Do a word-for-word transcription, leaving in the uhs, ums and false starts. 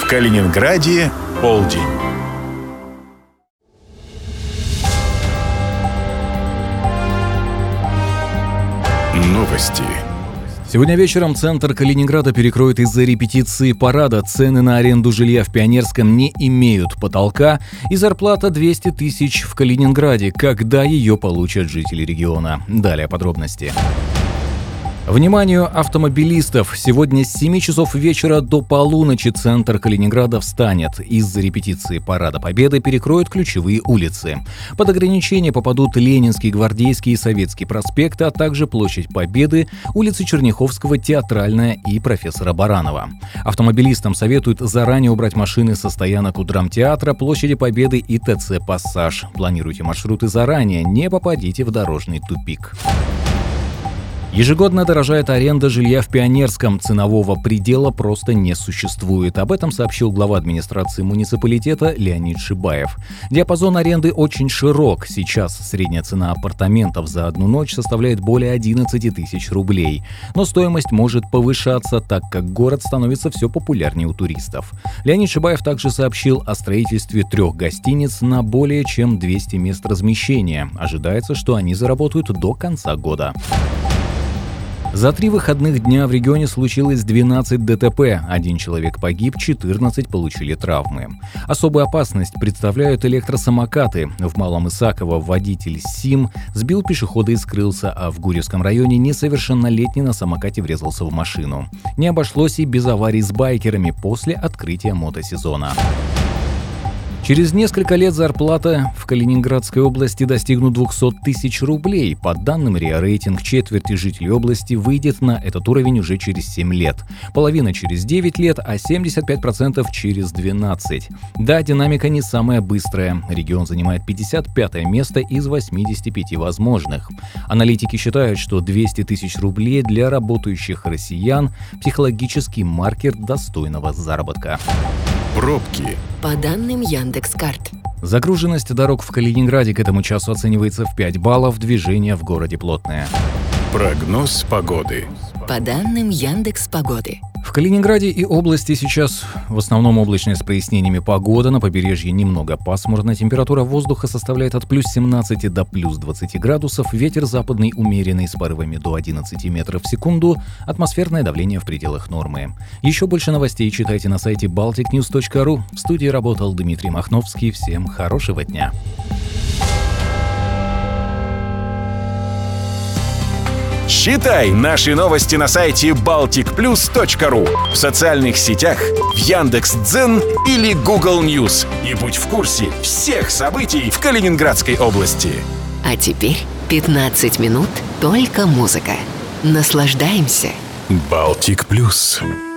Калининграде полдень. Новости. Сегодня вечером центр Калининграда перекроют из-за репетиции парада. Цены на аренду жилья в Пионерском не имеют потолка, и зарплата двести тысяч в Калининграде. Когда ее получат жители региона? Далее подробности. Вниманию автомобилистов! Сегодня с семи часов вечера до полуночи центр Калининграда встанет. Из-за репетиции Парада Победы перекроют ключевые улицы. Под ограничения попадут Ленинский, Гвардейский и Советский проспекты, а также Площадь Победы, улицы Черняховского, Театральная и Профессора Баранова. Автомобилистам советуют заранее убрать машины со стоянок у Драмтеатра, Площади Победы и ТЦ «Пассаж». Планируйте маршруты заранее, не попадите в дорожный тупик. Ежегодно дорожает аренда жилья в Пионерском. Ценового предела просто не существует. Об этом сообщил глава администрации муниципалитета Леонид Шибаев. Диапазон аренды очень широк. Сейчас средняя цена апартаментов за одну ночь составляет более одиннадцать тысяч рублей. Но стоимость может повышаться, так как город становится все популярнее у туристов. Леонид Шибаев также сообщил о строительстве трех гостиниц на более чем двести мест размещения. Ожидается, что они заработают до конца года. За три выходных дня в регионе случилось двенадцать ДТП. Один человек погиб, четырнадцать получили травмы. Особую опасность представляют электросамокаты. В Малом Исаково водитель СИМ сбил пешехода и скрылся, а в Гурьевском районе несовершеннолетний на самокате врезался в машину. Не обошлось и без аварий с байкерами после открытия мотосезона. Через несколько лет зарплата в Калининградской области достигнут двести тысяч рублей. По данным РИА Рейтинг, четверть жителей области выйдет на этот уровень уже через семь лет. Половина через девять лет, а семьдесят пять процентов через двенадцать. Да, динамика не самая быстрая. Регион занимает пятьдесят пятое место из восьмидесяти пяти возможных. Аналитики считают, что двести тысяч рублей для работающих россиян – психологический маркер достойного заработка. Пробки. По данным Яндекс.Карт. Загруженность дорог в Калининграде к этому часу оценивается в пять баллов, движение в городе плотное. Прогноз погоды. По данным Яндекс.Погоды. В Калининграде и области сейчас в основном облачная с прояснениями погода, на побережье немного пасмурно, температура воздуха составляет от плюс семнадцати до плюс двадцати градусов, ветер западный умеренный с порывами до одиннадцати метров в секунду, атмосферное давление в пределах нормы. Еще больше новостей читайте на сайте балтик ньюс точка ру. В студии работал Дмитрий Махновский. Всем хорошего дня. Читай наши новости на сайте балтик плюс точка ру, в социальных сетях, в Яндекс.Дзен или Google News. И будь в курсе всех событий в Калининградской области. А теперь пятнадцать минут только музыка. Наслаждаемся. Балтик плюс.